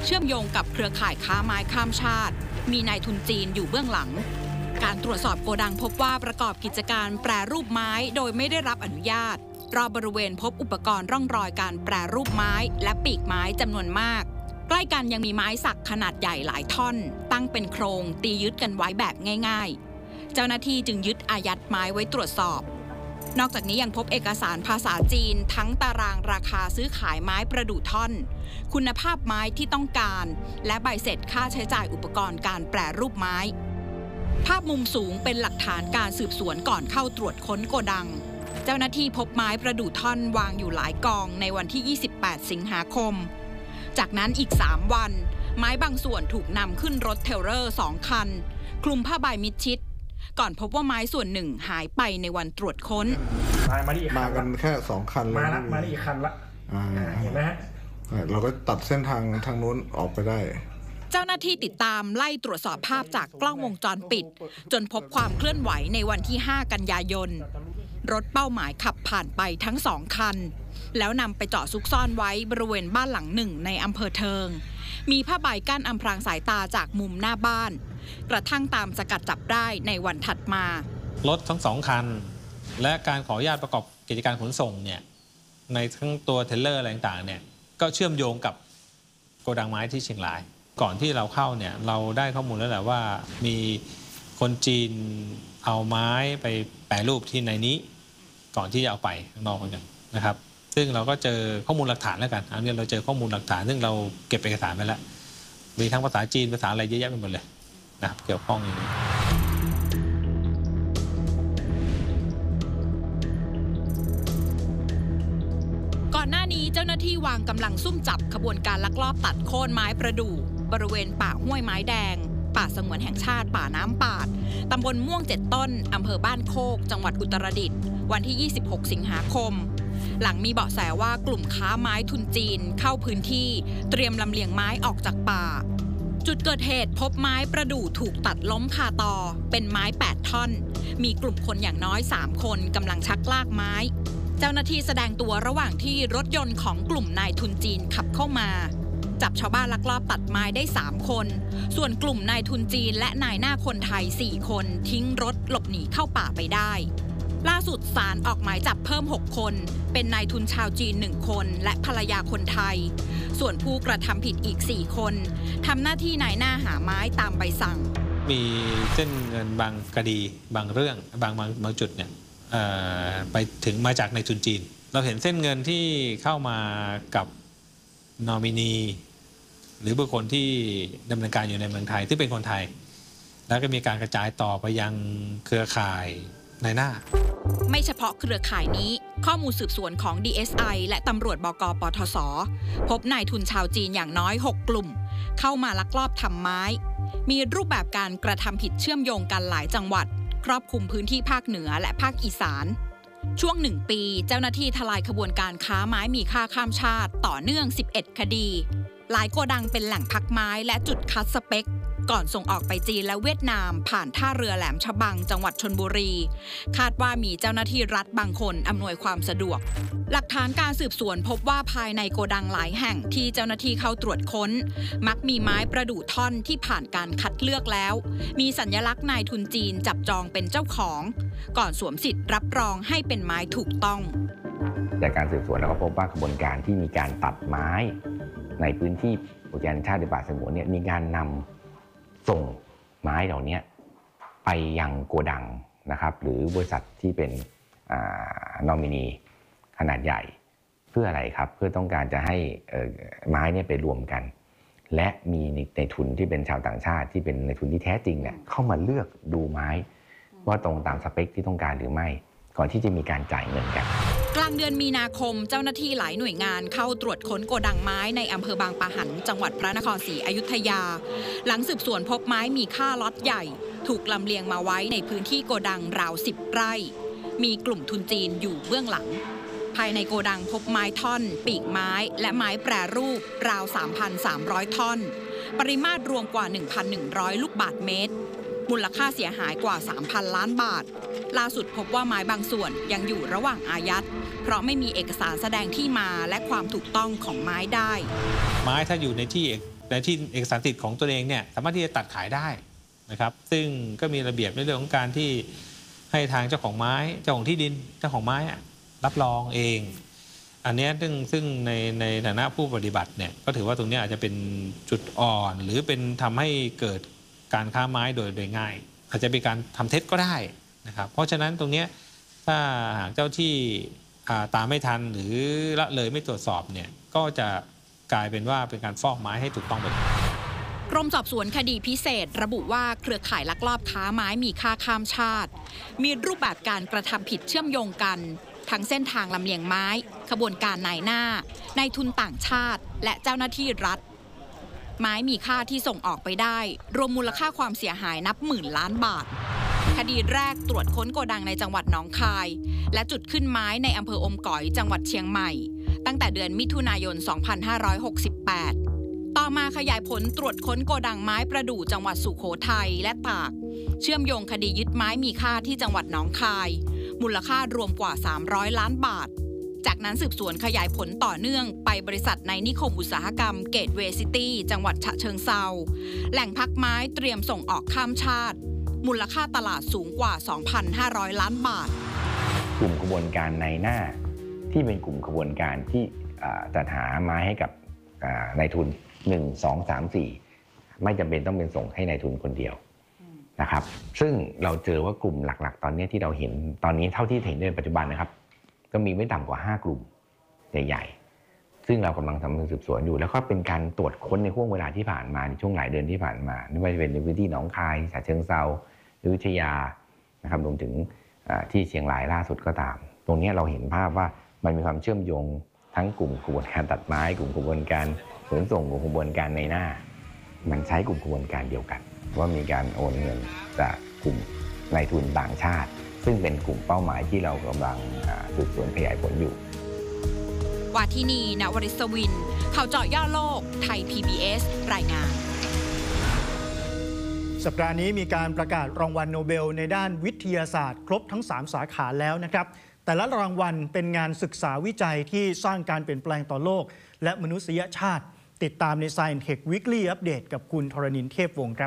เชื่อมโยงกับเครือข่ายค้าไม้ข้ามชาติมีนายทุนจีนอยู่เบื้องหลังการตรวจสอบโกดังพบว่าประกอบกิจการแปรรูปไม้โดยไม่ได้รับอนุญาตรอบบริเวณพบอุปกรณ์ร่องรอยการแปรรูปไม้และปีกไม้จำนวนมากใกล้กันยังมีไม้สักขนาดใหญ่หลายท่อนตั้งเป็นโครงตียึดกันไว้แบบง่ายๆเจ้าหน้าที่จึงยึดอายัดไม้ไว้ตรวจสอบนอกจากนี้ยังพบเอกสารภาษาจีนทั้งตารางราคาซื้อขายไม้ประดู่ท่อนคุณภาพไม้ที่ต้องการและใบเสร็จค่าใช้จ่ายอุปกรณ์การแปรรูปไม้ภาพมุมสูงเป็นหลักฐานการสืบสวนก่อนเข้าตรวจค้นโกดังเจ้าหน้าที่พบไม้ประดู่ท่อนวางอยู่หลายกองในวันที่28สิงหาคมจากนั้นอีก3วันไม้บางส่วนถูกนำขึ้นรถเทรลเลอร์2คันคลุมผ้าใบมิดชิดก่อนพบว่าไม้ส่วนหนึ่งหายไปในวันตรวจค้นมากันแค่2คันเลยมาอีกคันละเห็นไหมฮะเราก็ตัดเส้นทางนู้นออกไปได้เจ้าหน้าที่ติดตามไล่ตรวจสอบภาพจากกล้องวงจรปิดจนพบความเคลื่อนไหวในวันที่5กันยายนรถเป้าหมายขับผ่านไปทั้ง2คันแล้วนำไปจอดซุกซ่อนไว้บริเวณบ้านหลังหนึ่งในอำเภอเทิงมีผ้าใบกั้นอำพรางสายตาจากมุมหน้าบ้านกระทั่งตามสกัดจับได้ในวันถัดมารถทั้ง2คันและการขออนุญาตประกอบกิจการขนส่งเนี่ยในทั้งตัวเทรลเลอร์อะไรต่างๆเนี่ยก็เชื่อมโยงกับโกดังไม้ที่เชียงรายก่อนที่เราเข้าเนี่ยเราได้ข้อมูลแล้วแหละว่ามีคนจีนเอาไม้ไปแปรรูปที่ในนี้ก่อนที่จะเอาไปข้างนอกกันนะครับซึ่งเราก็เจอข้อมูลหลักฐานแล้วกันอันนี้เราเจอข้อมูลหลักฐานซึ่งเราเก็บเอกสารไปแล้วมีทั้งภาษาจีนภาษาอะไรเยอะแยะไปหมดเลยนะครับเกี่ยวข้องอย่างนี้ก่อนหน้านี้เจ้าหน้าที่วางกำลังซุ่มจับขบวนการลักลอบตัดโค่นไม้ประดู่บริเวณป่าห้วยไม้แดงป่าสงวนแห่งชาติป่าน้ำปาดตำบลม่วง7ต้นอำเภอบ้านโคกจังหวัดอุตรดิตถ์วันที่26สิงหาคมหลังมีเบาะแสว่ากลุ่มค้าไม้ทุนจีนเข้าพื้นที่เตรียมลำเลียงไม้ออกจากป่าจุดเกิดเหตุพบไม้ประดู่ถูกตัดล้มคาตอเป็นไม้8ท่อนมีกลุ่มคนอย่างน้อย3คนกำลังชักลากไม้เจ้าหน้าที่แสดงตัวระหว่างที่รถยนต์ของกลุ่มนายทุนจีนขับเข้ามาจับชาวบ้านลักลอบตัดไม้ได้3คนส่วนกลุ่มนายทุนจีนและนายหน้าคนไทย4คนทิ้งรถหลบหนีเข้าป่าไปได้ล่าสุดศาลออกหมายจับเพิ่ม6คนเป็นนายทุนชาวจีน1คนและภรรยาคนไทยส่วนผู้กระทำผิดอีก4คนทำหน้าที่นายหน้าหาไม้ตามใบสั่งมีเส้นเงินบางคดีบางเรื่องบางจุดเนี่ยไปถึงมาจากนายทุนจีนเราเห็นเส้นเงินที่เข้ามากับนอมินีหรือบุคคลที่ดำเนินการอยู่ในเมืองไทยที่เป็นคนไทยแล้วก็มีการกระจายต่อไปยังเครือข่ายนายหน้าไม่เฉพาะเครือข่ายนี้ข้อมูลสืบสวนของ DSI และตำรวจบก.ปทศ.พบนายทุนชาวจีนอย่างน้อย6กลุ่มเข้ามาลักลอบทำไม้มีรูปแบบการกระทำผิดเชื่อมโยงกันหลายจังหวัดครอบคลุมพื้นที่ภาคเหนือและภาคอีสานช่วง1ปีเจ้าหน้าที่ทลายขบวนการค้าไม้มีค่าข้ามชาติต่อเนื่อง11คดีหลายโกดังเป็นแหล่งพักไม้และจุดคัดสเปคก่อนส่งออกไปจีนและเวียดนามผ่านท่าเรือแหลมฉบังจังหวัดชลบุรีคาดว่ามีเจ้าหน้าที่รัฐบางคนอำนวยความสะดวกหลักฐานการสืบสวนพบว่าภายในโกดังหลายแห่งที่เจ้าหน้าที่เข้าตรวจค้นมักมีไม้ประดู่ท่อนที่ผ่านการคัดเลือกแล้วมีสัญลักษณ์นายทุนจีนจับจองเป็นเจ้าของก่อนสวมสิทธิ์รับรองให้เป็นไม้ถูกต้องจากการสืบสวนเราก็พบว่าขบวนการที่มีการตัดไม้ในพื้นที่อุทยานแห่งชาติหรือป่าสงวนเนี่ยมีการนำส่งไม้เหล่านี้ไปยังโกดังนะครับหรือบริษัทที่เป็นนอมินีขนาดใหญ่เพื่ออะไรครับเพื่อต้องการจะให้ไม้เนี่ยไปรวมกันและมีในทุนที่เป็นชาวต่างชาติที่เป็นในทุนที่แท้จริงเนี่ยเข้ามาเลือกดูไม้ว่าตรงตามสเปคที่ต้องการหรือไม่ก่อนที่จะมีการจ่ายเงินกันกลางเดือนมีนาคมเจ้าหน้าที่หลายหน่วยงานเข้าตรวจค้นโกดังไม้ในอำเภอบางปะหันจังหวัดพระนครศรีอยุธยาหลังสืบสวนพบไม้มีค่าล็อตใหญ่ถูกลำเลียงมาไว้ในพื้นที่โกดังราว10 ไร่มีกลุ่มทุนจีนอยู่เบื้องหลังภายในโกดังพบไม้ท่อนปีกไม้และไม้แปรรูปราว 3,300 ท่อนปริมาตรรวมกว่า 1,100 ลูกบาศก์เมตรมูลค่าเสียหายกว่า 3,000 ล้านบาทล่าสุดพบว่าไม้บางส่วนยังอยู่ระหว่างอายัดเพราะไม่มีเอกสารแสดงที่มาและความถูกต้องของไม้ได้ไม้ถ้าอยู่ในที่เในที่เอกสารสิทธิ์ของตัวเองเนี่ยสามารถที่จะตัดขายได้นะครับซึ่งก็มีระเบียบในเรื่องของการที่ให้ทางเจ้าของไม้เจ้าของที่ดินเจ้าของไม้รับรองเองอันนี้ซึ่งในฐานะผู้ปฏิบัติเนี่ยก็ถือว่าตรงนี้อาจจะเป็นจุดอ่อนหรือเป็นทำให้เกิดการค้าไม้โดยง่ายอาจจะเป็นการทำเท็จก็ได้นะครับเพราะฉะนั้นตรงนี้ถ้าหากเจ้าที่ตามไม่ทันหรือละเลยไม่ตรวจสอบเนี่ยก็จะกลายเป็นว่าเป็นการฟอกไม้ให้ถูกต้องไปกรมสอบสวนคดีพิเศษระบุว่าเครือข่ายลักลอบค้าไม้มีค่าข้ามชาติมีรูปแบบการกระทำผิดเชื่อมโยงกันทั้งเส้นทางลำเลียงไม้ขบวนการนายหน้านายทุนต่างชาติและเจ้าหน้าที่รัฐไม้มีค่าที่ส่งออกไปได้รวมมูลค่าความเสียหายนับหมื่นล้านบาทคดีแรกตรวจค้นโกดังในจังหวัดหนองคายและจุดขึ้นไม้ในอำเภออมก๋อยจังหวัดเชียงใหม่ตั้งแต่เดือนมิถุนายน 2568 ต่อมาขยายผลตรวจค้นโกดังไม้ประดู่จังหวัดสุโขทัยและตากเชื่อมโยงคดียึดไม้มีค่าที่จังหวัดหนองคายมูลค่ารวมกว่า300ล้านบาทจากนั้นสืบสวนขยายผลต่อเนื่องไปบริษัทในนิคมอุตสาหกรรมเกตเวย์ซิตี้จังหวัดฉะเชิงเทราแหล่งพักไม้เตรียมส่งออกข้ามชาติมูลค่าตลาดสูงกว่า 2,500 ล้านบาทกลุ่มขบวนการนายหน้าที่เป็นกลุ่มขบวนการที่จัดหาไม้ให้กับนายทุน1 2 3 4ไม่จำเป็นต้องเป็นส่งให้นายทุนคนเดียวนะครับซึ่งเราเจอว่ากลุ่มหลักๆตอนนี้ที่เราเห็นตอนนี้เท่าที่เห็นในปัจจุบันนะครับก็มีไม่ต่ำกว่า5กลุ่มใหญ่ๆซึ่งเรากำลังทำการสืบสวนอยู่แล้วก็เป็นการตรวจค้นในช่วงเวลาที่ผ่านมาในช่วงหลายเดือนที่ผ่านมาไม่ว่าจะเป็นในพื้นที่หนองคายฉะเชิงเทราอยุธยานะครับรวมถึงที่เชียงรายล่าสุดก็ตามตรงนี้เราเห็นภาพว่ามันมีความเชื่อมโยงทั้งกลุ่มขบวนการตัดไม้กลุ่มขบวนการขนส่งกลุ่มขบวนการในหน้ามันใช้กลุ่มขบวนการเดียวกันว่ามีการโอนเงินจากกลุ่มนายทุนต่างชาติซึ่งเป็นกลุ่มเป้าหมายที่เรากำลังสืบสวนขยายผลอยู่วาทินี ณวริศวินข่าวเจาะย่อโลกไทย PBS รายงานสัปดาห์นี้มีการประกาศรางวัลโนเบลในด้านวิทยาศาสตร์ครบทั้ง3สาขาแล้วนะครับแต่ละรางวัลเป็นงานศึกษาวิจัยที่สร้างการเปลี่ยนแปลงต่อโลกและมนุษยชาติติดตามใน Science Tech Weekly Update กับคุณธรณินทร์เทพวงศ์ครับ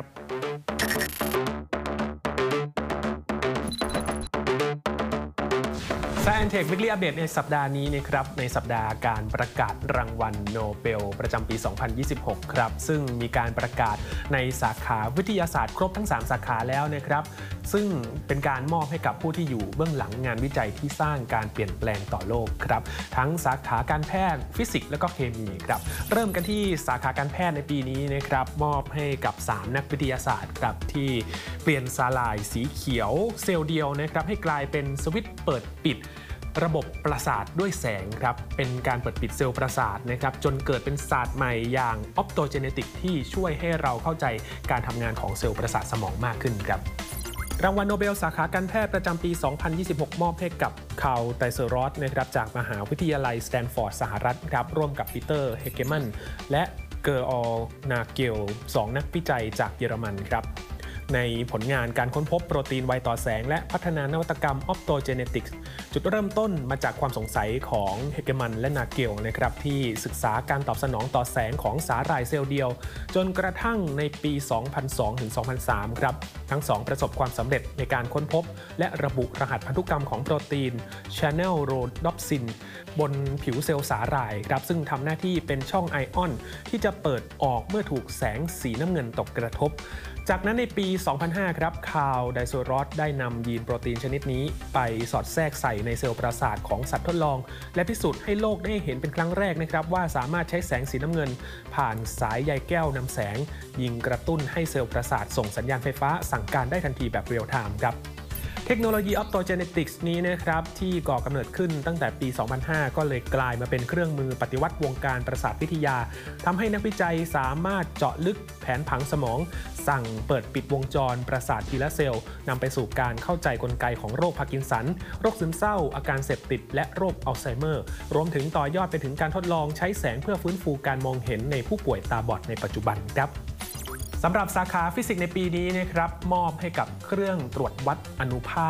Science Tech Weekly Update ในสัปดาห์นี้นะครับในสัปดาห์การประกาศรางวัลโนเบลประจำปี 2026 ครับซึ่งมีการประกาศในสาขาวิทยาศาสตร์ครบทั้ง3สาขาแล้วนะครับซึ่งเป็นการมอบให้กับผู้ที่อยู่เบื้องหลังงานวิจัยที่สร้างการเปลี่ยนแปลงต่อโลกครับทั้งสาขาการแพทย์ฟิสิกส์และก็เคมีครับเริ่มกันที่สาขาการแพทย์ในปีนี้นะครับมอบให้กับ3นักวิทยาศาสตร์ครับที่เปลี่ยนสาหร่ายสีเขียวเซลล์เดียวนะครับให้กลายเป็นสวิตช์เปิดปิดระบบประสาทด้วยแสงครับเป็นการเปิดปิดเซลล์ประสาทนะครับจนเกิดเป็นศาสตร์ใหม่อย่างออปโตเจเนติกที่ช่วยให้เราเข้าใจการทำงานของเซลล์ประสาทสมองมากขึ้นครับรางวัลโนเบลสาขาการแพทย์ประจำปี 2026 มอบให้กับคาร์ล ไตเซอรอสนะครับจากมหาวิทยาลัยสแตนฟอร์ดสหรัฐครับร่วมกับปีเตอร์ เฮเกมันและเกอร์ออล นาเกล2นักวิจัยจากเยอรมันครับในผลงานการค้นพบโปรตีนไวต่อแสงและพัฒนานวัตกรรมออปโตเจเนติกส์จุดเริ่มต้นมาจากความสงสัยของเฮเกมันและนาเกลนะครับที่ศึกษาการตอบสนองต่อแสงของสาหร่ายเซลล์เดียวจนกระทั่งในปี 2002 ถึง 2003 ครับทั้งสองประสบความสำเร็จในการค้นพบและระบุรหัสพันธุกรรมของโปรตีน Channel Rhodopsin บนผิวเซลล์สาหร่ายครับซึ่งทำหน้าที่เป็นช่องไอออนที่จะเปิดออกเมื่อถูกแสงสีน้ำเงินตกกระทบจากนั้นในปี 2005 ครับคาร์ล ไดเซอรอสได้นำยีนโปรตีนชนิดนี้ไปสอดแทรกใส่ในเซลล์ประสาทของสัตว์ทดลองและพิสูจน์ให้โลกได้เห็นเป็นครั้งแรกนะครับว่าสามารถใช้แสงสีน้ำเงินผ่านสายใยแก้วนำแสงยิงกระตุ้นให้เซลล์ประสาทส่งสัญญาณไฟฟ้าสั่งการได้ทันทีแบบเรียลไทม์ครับเทคโนโลยีออปโตเจเนติกส์นี้นะครับที่ก่อกำเนิดขึ้นตั้งแต่ปี 2005 ก็เลยกลายมาเป็นเครื่องมือปฏิวัติวงการประสาทวิทยาทำให้นักวิจัยสามารถเจาะลึกแผนผังสมองสั่งเปิดปิดวงจรประสาททีละเซลล์นำไปสู่การเข้าใจกลไกของโรคพาร์กินสันโรคซึมเศร้าอาการเสพติดและโรคอัลไซเมอร์รวมถึงต่อยอดไปถึงการทดลองใช้แสงเพื่อฟื้นฟูการมองเห็นในผู้ป่วยตาบอดในปัจจุบันครับสำหรับสาขาฟิสิกส์ในปีนี้นะครับมอบให้กับเครื่องตรวจวัดอนุภาค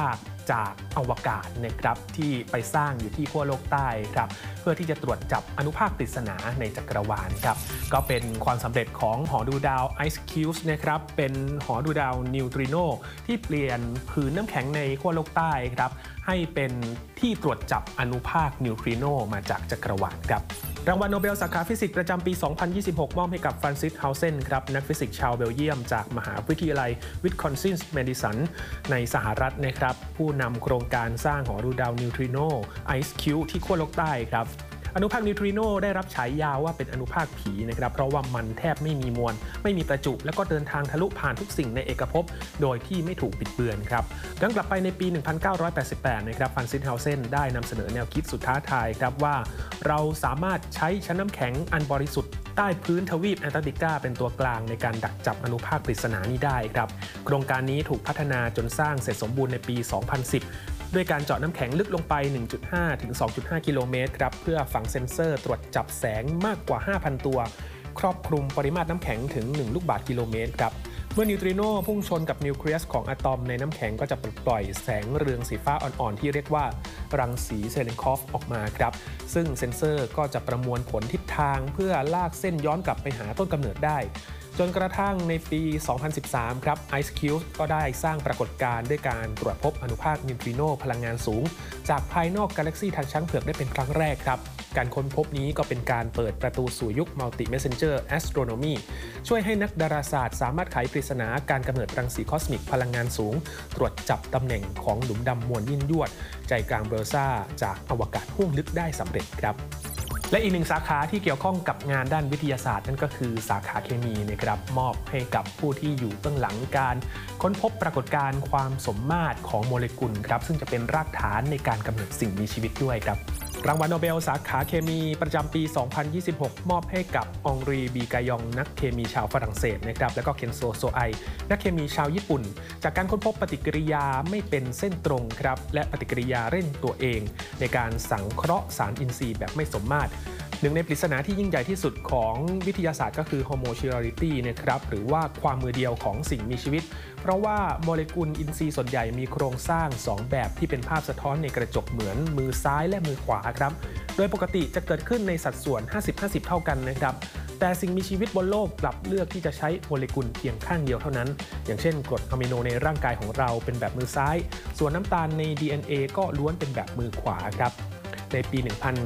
จากอวกาศนะครับที่ไปสร้างอยู่ที่ขั้วโลกใต้ครับเพื่อที่จะตรวจจับอนุภาคปริศนาในจักรวาลครับก็เป็นความสำเร็จของหอดูดาว IceCube นะครับเป็นหอดูดาวนิวตริโนที่เปลี่ยนผืนน้ำแข็งในขั้วโลกใต้ครับให้เป็นที่ตรวจจับอนุภาคนิวทริโนมาจากจักรวาลครับรางวัลโนเบลสาขาฟิสิกส์ประจำปี 2026 มอบให้กับฟรานซิส เฮาเซนครับนักฟิสิกส์ชาวเบลเยียมจากมหาวิทยาลัยวิสคอนซินเมดิสันในสหรัฐนะครับผู้นำโครงการสร้างหอดูดาวนิวทริโน IceCube ที่ขั้วโลกใต้ครับอนุภาคนิวทริโนได้รับฉายาว่าเป็นอนุภาคผีนะครับเพราะว่ามันแทบไม่มีมวลไม่มีประจุแล้วก็เดินทางทะลุผ่านทุกสิ่งในเอกภพโดยที่ไม่ถูกบิดเบือนครับย้อนกลับไปในปี 1988 นะครับฟรานซิส เฮาเซนได้นำเสนอแนวคิดสุดท้าทายครับว่าเราสามารถใช้ชั้นน้ำแข็งอันบริสุทธิ์ใต้พื้นทวีปแอนตาร์กติกาเป็นตัวกลางในการดักจับอนุภาคปริศนานี้ได้ครับโครงการนี้ถูกพัฒนาจนสร้างเสร็จสมบูรณ์ในปี 2010ด้วยการเจาะน้ำแข็งลึกลงไป 1.5 ถึง 2.5 กิโลเมตรครับเพื่อฝังเซ็นเซอร์ตรวจจับแสงมากกว่า 5,000 ตัวครอบคลุมปริมาตรน้ำแข็งถึง 1 ลูกบาศก์กิโลเมตรครับเมื่อนิวตริโนพุ่งชนกับนิวเคลียสของอะตอมในน้ำแข็งก็จะปล่อยแสงเรืองสีฟ้าอ่อนๆที่เรียกว่ารังสีเซเลนคอฟออกมาครับซึ่งเซ็นเซอร์ก็จะประมวลผลทิศทางเพื่อลากเส้นย้อนกลับไปหาต้นกำเนิดได้จนกระทั่งในปี 2013 ครับ IceCube ก็ได้สร้างปรากฏการณ์ด้วยการตรวจพบอนุภาคนิวทริโนพลังงานสูงจากภายนอกกาแล็กซีทางช้างเผือกได้เป็นครั้งแรกครับการค้นพบนี้ก็เป็นการเปิดประตูสู่ยุค Multi-Messenger Astronomy ช่วยให้นักดาราศาสตร์สามารถไขปริศนาการกำเนิดรังสีคอสมิกพลังงานสูงตรวจจับตำแหน่งของหลุมดำมวลยิ่งยวดใจกลางเบอร์ซ่าจากอวกาศห้วงลึกได้สำเร็จครับและอีกหนึ่งสาขาที่เกี่ยวข้องกับงานด้านวิทยาศาสตร์นั่นก็คือสาขาเคมีนะครับมอบให้กับผู้ที่อยู่เบื้องหลังการค้นพบปรากฏการณ์ความสมมาตรของโมเลกุลครับซึ่งจะเป็นรากฐานในการกำเนิดสิ่งมีชีวิตด้วยครับรางวัลโนเบลสาขาเคมีประจำปี 2026 มอบให้กับองรี บีกายองนักเคมีชาวฝรั่งเศสนะครับแล้วก็เคนโซ โซไอนักเคมีชาวญี่ปุ่นจากการค้นพบปฏิกิริยาไม่เป็นเส้นตรงครับและปฏิกิริยาเร่งตัวเองในการสังเคราะห์สารอินทรีย์แบบไม่สมมาตรหนึ่งในปริศนาที่ยิ่งใหญ่ที่สุดของวิทยาศาสตร์ก็คือ homogeneity นะครับหรือว่าความมือเดียวของสิ่งมีชีวิตเพราะว่าโมเลกุลอินทรีย์ส่วนใหญ่มีโครงสร้าง2แบบที่เป็นภาพสะท้อนในกระจกเหมือนมือซ้ายและมือขวาครับโดยปกติจะเกิดขึ้นในสัดส่วน 50-50 เท่ากันนะครับแต่สิ่งมีชีวิตบนโลกกลับเลือกที่จะใช้โมเลกุลเพียงข้างเดียวเท่านั้นอย่างเช่นกรดอะมิโนในร่างกายของเราเป็นแบบมือซ้ายส่วนน้ำตาลใน DNA ก็ล้วนเป็นแบบมือขวาครับในปี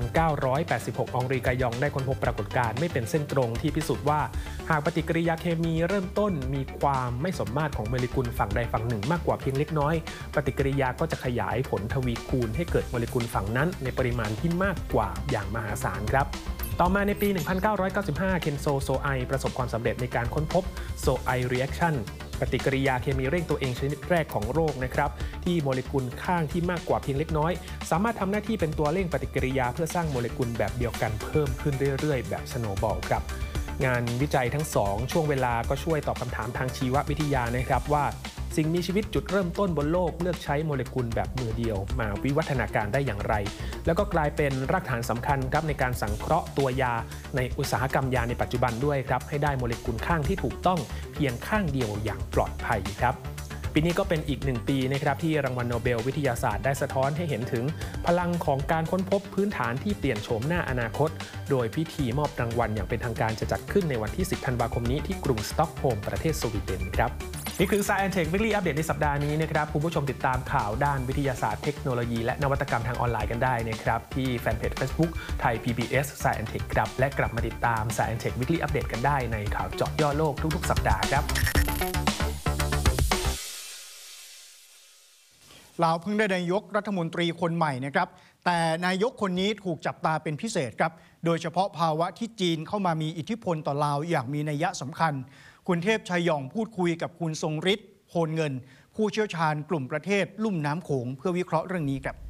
1986 องรี กายองได้ค้นพบปรากฏการณ์ไม่เป็นเส้นตรงที่พิสูจน์ว่าหากปฏิกิริยาเคมีเริ่มต้นมีความไม่สมมาตรของโมเลกุลฝั่งใดฝั่งหนึ่งมากกว่าเพียงเล็กน้อยปฏิกิริยาก็จะขยายผลทวีคูณให้เกิดโมเลกุลฝั่งนั้นในปริมาณที่มากกว่าอย่างมหาศาลครับต่อมาในปี 1995 เคนโซ โซไอประสบความสำเร็จในการค้นพบโซไอรีแอคชั่นปฏิกิริยาเคมีเร่งตัวเองชนิดแรกของโลกนะครับที่โมเลกุลข้างที่มากกว่าเพียงเล็กน้อยสามารถทำหน้าที่เป็นตัวเร่งปฏิกิริยาเพื่อสร้างโมเลกุลแบบเดียวกันเพิ่มขึ้นเรื่อยๆแบบสโนว์บอลครับงานวิจัยทั้ง2ช่วงเวลาก็ช่วยตอบคำถามทางชีววิทยานะครับว่าสิ่งมีชีวิตจุดเริ่มต้นบนโลกเลือกใช้โมเลกุลแบบมือเดียวมาวิวัฒนาการได้อย่างไรแล้วก็กลายเป็นรากฐานสำคัญครับในการสังเคราะห์ตัวยาในอุตสาหกรรมยาในปัจจุบันด้วยครับให้ได้โมเลกุลข้างที่ถูกต้องเพียงข้างเดียวอย่างปลอดภัยครับปีนี้ก็เป็นอีก1ปีนะครับที่รางวัลโนเบลวิทยาศาสตร์ได้สะท้อนให้เห็นถึงพลังของการค้นพบพื้นฐานที่เปลี่ยนโฉมหน้าอนาคตโดยพิธีมอบรางวัลอย่างเป็นทางการจะจัดขึ้นในวันที่ 10 ธันวาคมนี้ที่กรุงสต็อกโฮล์มประเทศสวีเดนครับนี่คือ Science Tech Weekly Update ในสัปดาห์นี้นะครับคุณผู้ชมติดตามข่าวด้านวิทยาศาสตร์เทคโนโลยีและนวัตกรรมทางออนไลน์กันได้นะครับที่แฟนเพจ Facebook ไทย PBS Science Tech ครับและกลับมาติดตาม Science Tech Weekly Update กันได้ในข่าวเจาะย่อโลกทุกๆสัปดาห์ครับลาวเพิ่งได้นายกรัฐมนตรีคนใหม่นะครับแต่นายกคนนี้ถูกจับตาเป็นพิเศษครับโดยเฉพาะภาวะที่จีนเข้ามามีอิทธิพลต่อลาวอย่างมีนัยสำคัญคุณเทพชัยหย่องพูดคุยกับคุณทรงฤทธิ์โพลเงินผู้เชี่ยวชาญกลุ่มประเทศลุ่มน้ำโขงเพื่อวิเคราะห์เรื่องนี้ครับ